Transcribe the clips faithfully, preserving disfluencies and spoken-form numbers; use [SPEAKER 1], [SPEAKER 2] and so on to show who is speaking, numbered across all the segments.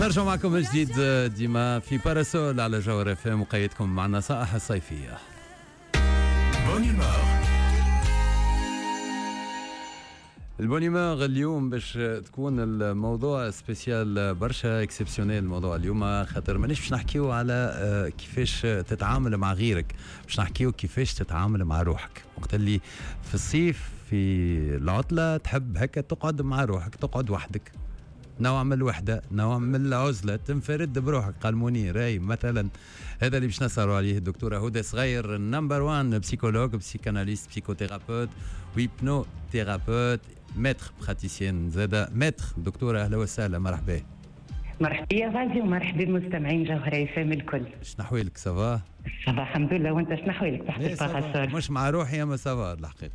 [SPEAKER 1] نرجع معكم من جديد ديما في باراسول على جوهر اف ام وقيدكم مع النصائح الصيفيه. البونيمور اليوم باش تكون الموضوع سبيسيال برشا اكسبسيونيل. الموضوع اليوم خاطر مانيش باش نحكيو على كيفاش تتعامل مع غيرك، باش نحكيو كيفاش تتعامل مع روحك وقت اللي في الصيف في العطله تحب هكا تقعد مع روحك، تقعد وحدك، نوع من الوحده، نوع من العزله، تنفرد بروحك. قال منير راي مثلا هذا اللي باش نسهروا عليه الدكتوره هدى صغير، نمبر واحد بسيكولوج، بسيكاناليست، بسيكوثيرابوت ويبنو ثيرابوت، ماتر براتيسيان زاده ماتر. دكتوره اهلا وسهلا، مرحبا.
[SPEAKER 2] مرحبا يا غازي ومرحبا بمستمعين جوهرة اف ام الكل.
[SPEAKER 1] شنو احوالك؟ سافا؟
[SPEAKER 2] سافا الحمد لله، وانت شنو احوالك تحت الباراسول؟
[SPEAKER 1] مش مع روحي اما سافا الحقيقه.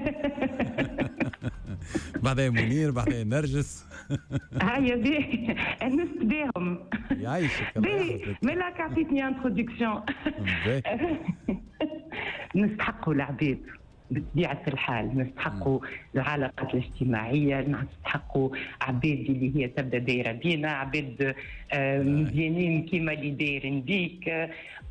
[SPEAKER 1] بعدين منير، بعدين نرجس.
[SPEAKER 2] هيا بيه انست بيهم.
[SPEAKER 1] يعيشك
[SPEAKER 2] بيه ملاك عطيتني انتروداكسيون. نستحقوا العبيد بطبيعة الحال، نستحقوا العلاقات الاجتماعية، نستحقوا عبيد اللي هي تبدا دايره بينا، عبيد مزيانين كيما اللي دايرين بيك،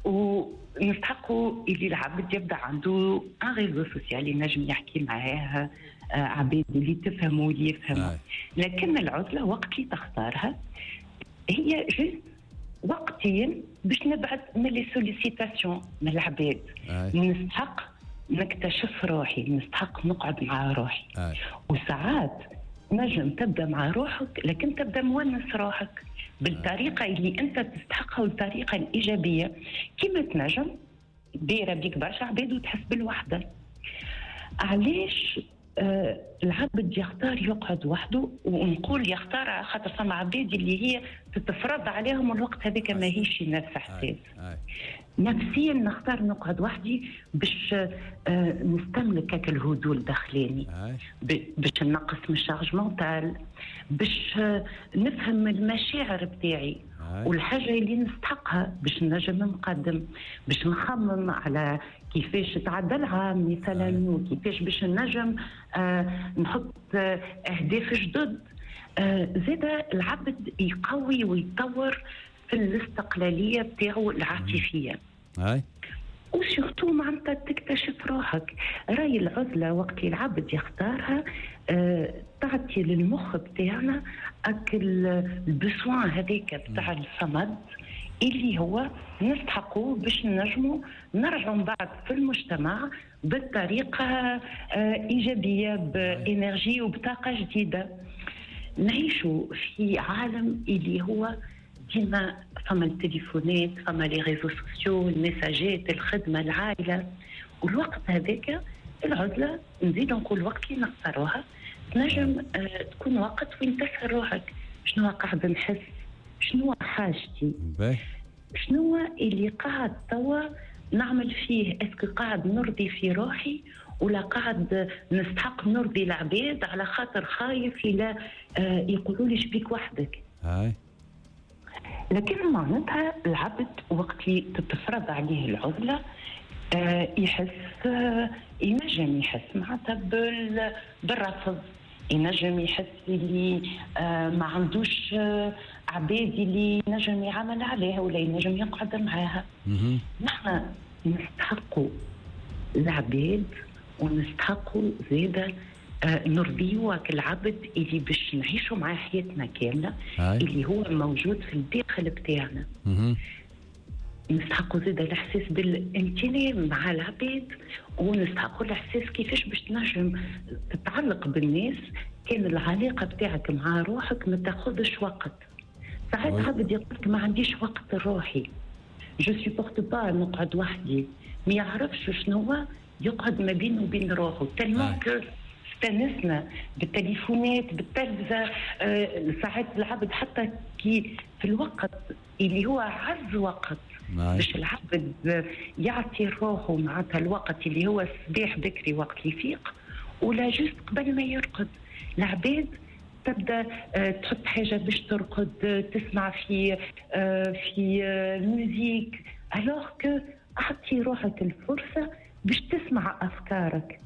[SPEAKER 2] ونستحقوا اللي العبد يبدا عنده ان ريزو سوسيال ينجم يحكي معاه عبيد اللي تفهموا واللي يفهموا. لكن العزله وقت اللي تختارها هي جست وقتين باش نبعد من لي سوليسيتاسيون من العباد. نستحق نكتشف روحي، نستحق نقعد مع روحي. آه. وساعات نجم تبدا مع روحك لكن تبدا مونس روحك بالطريقه اللي انت تستحقها والطريقه الايجابيه، كيما تنجم دايره بيك برشا عباد وتحس بالوحده. علاش آه العبد يختار يقعد وحده؟ ونقول يختار خاطر فما عباد اللي هي تتفرض عليهم الوقت هذاك ماهيش نفس حساس. نفسيا نختار نقعد وحدي باش آه نستملك هكا الهدوء الداخلاني، باش نقص من الشارج مونتال، باش آه نفهم المشاعر بتاعي والحاجه اللي نستحقها باش نجم نقدم، باش نخمم على كيفاش تعدى العام مثلا، وكيفاش باش نجم آه نحط آه اهداف جدد. آه زاد العبد يقوي ويطور في الاستقلاليه بتاعه العاطفيه. هاي وسورتو معناتها تكتشف روحك. راي العزله وقت اللي العبد يختارها آه تعطي للمخ بتاعنا اكل البسوان هذيك بتاع الصمد اللي هو نستحقوه باش نجموا نرجعوا من بعد في المجتمع بطريقه آه ايجابيه، بانرجي وبطاقه جديده. نعيشوا في عالم اللي هو ديما فما التليفونات، فما لي ريزو سوسيو، المساجات، الخدمه، العائله، والوقت هذاك العزله نزيد نقول وقت اللي نختاروها تنجم آه تكون وقت وين تسأل روحك شنو قاعد نحس، شنو حاجتي، شنو اللي قاعد توا نعمل فيه، اسكو قاعد نرضي في روحي ولا قاعد نستحق نرضي العباد على خاطر خايف لا آه يقولوا لي شبيك وحدك. هاي لكن معناتها العبد وقت اللي تتفرض عليه العزله آه يحس آه ينجم يحس معناتها بالرفض، ينجم يحس اللي آه ما عندوش آه عباد اللي ينجم يعمل عليها ولا ينجم يقعد معاها. نحن نستحقوا العباد ونستحقوا زيادة آه نرضيوا العبد اللي باش نعيشوا معاه حياتنا كاملة، اللي هو موجود في الداخل بتاعنا. نستحقوا زيادة الإحساس بالامتنان مع العباد، ونستحقوا الإحساس كيفاش باش تنجم تتعلق بالناس كان العلاقة بتاعك مع روحك ما تاخذش وقت. ساعات عبد يقولك ما عنديش وقت روحي، جو سيبورت با نقعد وحدي، ما يعرفش شنو هو يقعد ما بينه وبين روحه. تلمون كو استنسنا بالتليفونات بالتلفزة آه ساعات العبد حتى كي في الوقت اللي هو عز وقت باش العبد يعطي روحه معناتها الوقت اللي هو الصباح بكري وقت اللي يفيق ولا جست قبل ما يرقد. العباد تبدا آه تحط حاجه باش ترقد، آه تسمع في آه في آه الموسيقى، الوغ كو اعطي روحك الفرصه باش تسمع افكارك.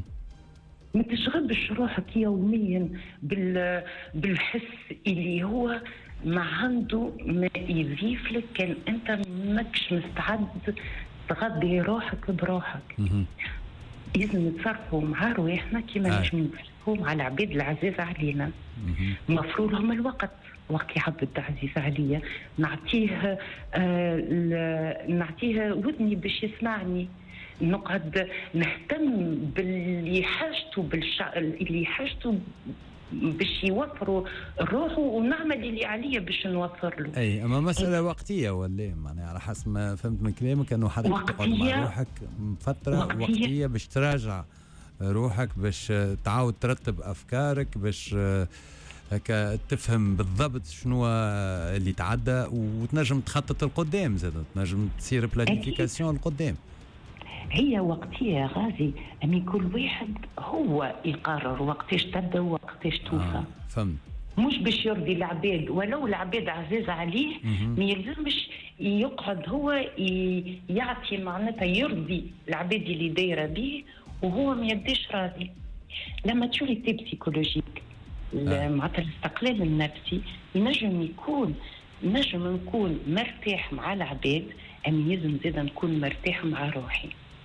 [SPEAKER 2] ما تشغلش روحك يوميا بالحس اللي هو ما عنده ما يضيف لك كان انت ماكش مستعد تغذي روحك بروحك. لازم نتصرفوا مع رواحنا كيما نجم نتصرفوا مع العباد العزيز علينا. مفروض لهم الوقت، وقت عبد عزيز عليا نعطيه آه نعطيه ودني باش يسمعني، نقعد نهتم باللي حاجته بالشع... اللي حاجته باش يوفروا روحه، ونعمل اللي عليا باش نوفر له.
[SPEAKER 1] اي اما مساله أي. وقتيه ولا معناها على حسب ما فهمت من كلامك انه حضرتك تقعد مع روحك فتره وقتيه, وقتية باش تراجع روحك، باش تعاود ترتب افكارك، باش هكا تفهم بالضبط شنو اللي تعدى وتنجم تخطط القدام، زاد تنجم تصير بلانيفيكاسيون القدام.
[SPEAKER 2] هي وقتية غازي، أمي كل واحد هو يقرر وقتاش تبدا ووقتاش توفى.
[SPEAKER 1] آه فهمت.
[SPEAKER 2] مش باش يرضي العباد، ولو العباد عزيز عليه ما يلزمش يقعد هو يعطي معناتها يرضي العباد اللي دايره به وهو ما يبداش راضي. لما تشوفي تي بسيكولوجيك آه. معناتها الاستقلال النفسي ينجم يكون نجم نكون مرتاح مع العباد، أم يلزم زيد نكون مرتاح مع روحي.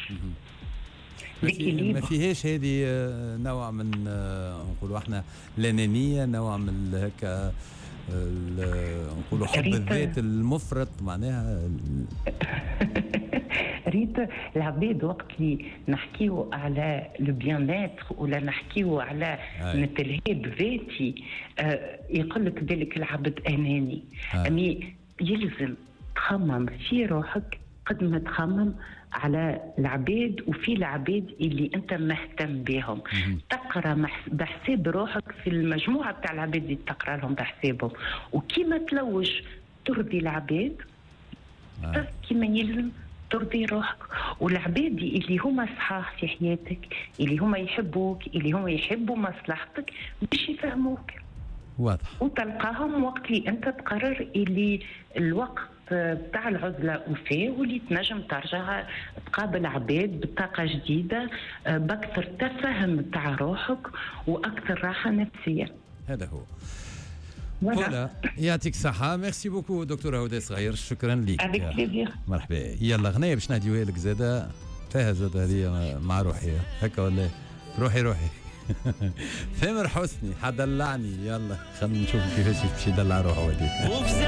[SPEAKER 1] ما فيهاش هذه نوع من نقولوا احنا الانانيه، نوع من هكا نقولوا حب الذات المفرط معناها.
[SPEAKER 2] ريت العباد وقت اللي نحكيو على البيانات ولا نحكيو على التلهيب ذاتي آه يقول لك بالك العبد اناني. امي يلزم تخمم في روحك قد ما تخمم على العباد، وفي العباد اللي انت مهتم بهم. تقرا بحساب روحك في المجموعه بتاع العباد اللي تقرا لهم بحسابهم، وكيما تلوج ترضي العباد آه. كيما يلزم ترضي روحك. والعباد اللي هما صحاح في حياتك، اللي هما يحبوك، اللي هما يحبوا مصلحتك باش يفهموك.
[SPEAKER 1] واضح.
[SPEAKER 2] وتلقاهم وقت اللي انت تقرر اللي الوقت بتاع العزله وفيه، واللي تنجم ترجع تقابل عباد بطاقه جديده باكثر تفهم بتاع روحك واكثر راحه نفسيه.
[SPEAKER 1] هذا هو. فوالا يعطيك الصحة. ميرسي بوكو دكتورة هدى صغير، شكرا لك.
[SPEAKER 2] افيك بليزير.
[SPEAKER 1] مرحبا. يلا غنية باش نهديوها لك زاده، فيها زاده هذه مع روحي هكا ولا روحي روحي. ثامر حسني حدلعني. يلا خلينا نشوف كيفاش باش يدلع روحه.